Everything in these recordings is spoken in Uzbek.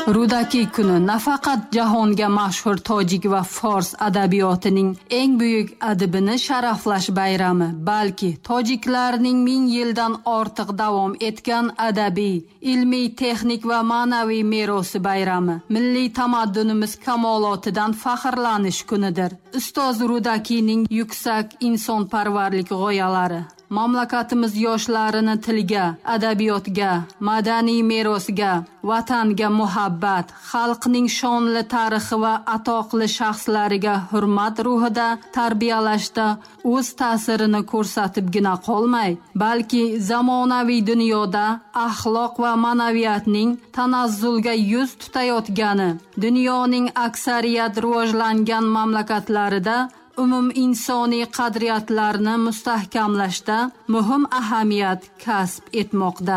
Rudaki kuni nafaqat jahonga mashhur tojik va fors adabiyotining eng buyuk adibini sharaflash bayrami, balki tojiklarning 1000 yildan ortiq davom etgan adabiy, ilmiy, texnik va ma'naviy merosi bayrami, milliy tamaddunimiz kamolotidan faxrlanish kunidir. Ustoz Rudakining yuksak insonparvarlik g'oyalari mamlakatimiz yoshlarini tilga, adabiyotga, madaniy merosga, vatanga muhabbat, xalqning shonli tarixi va atoqli shaxslariga hurmat ruhida tarbiyalashda o'z ta'sirini ko'rsatibgina qolmay, balki zamonaviy dunyoda axloq va ma'naviyatning tanazzulga yuz tutayotgani, dunyoning aksariyat rivojlangan mamlakatlarida umum insoniy qadriyatlarni mustahkamlashda muhim ahamiyat kasb etmoqda.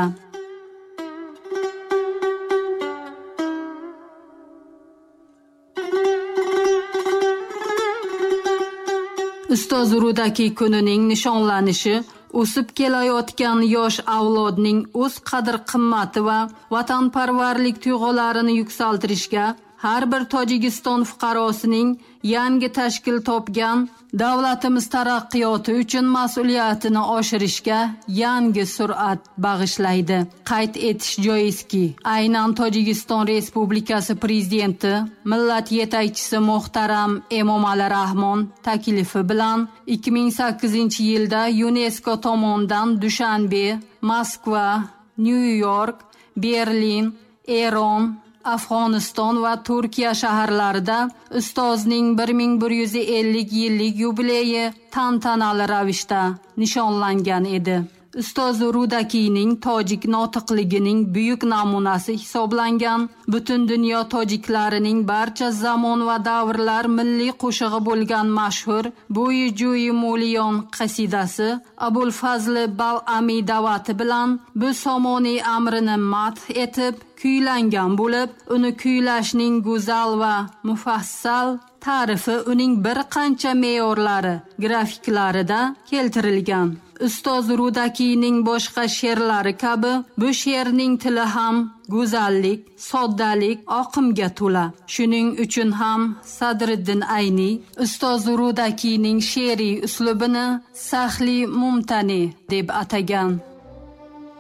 Ustoz Rudaki kunining nishonlanishi o'sib kelayotgan yosh avlodning o'z qadr-qimmati va vatanparvarlik tuyg'ularini yuksaltirishga, har bir Tojikiston fuqarosining yangi tashkil topgan davlatimiz taraqqiyoti uchun mas'uliyatini oshirishga yangi sur'at bag'ishlaydi. Qayd etish joizki, aynan Tojikiston Respublikasi prezidenti, millat yetakchisi muhtaram Emomali Rahmon taklifi bilan 2008-yilda UNESCO tomonidan Dushanbe, Moskva, Nyu-York, Berlin, Eron, Afg'oniston va Turkiya shaharlarida ustozning 1150 yillik yubileyi tantanali ravishda nishonlangan edi. Ustoz Rudakining tojik notiqligining buyuk namunasi hisoblangan butun dunyo tojiklarining barcha zamon va davrlar milliy qo'shig'i bo'lgan mashhur Bo'yi-Juyi Muliyon qasidasi Abul Fazli Bal'ami davati bilan bu somoniy amrini madh etib kuylangan bo'lib, uni kuylashning go'zal va mufassal ta'rifi uning bir qancha me'yorlari, grafiklarida keltirilgan. Ustoz Rudakining boshqa she'rlari kabi bu she'rning tili ham go'zallik, soddalik, oqimga to'la. Shuning uchun ham Sadriddin Ayni Ustoz Rudakining she'riy uslubini Sahli Mumtani deb atagan.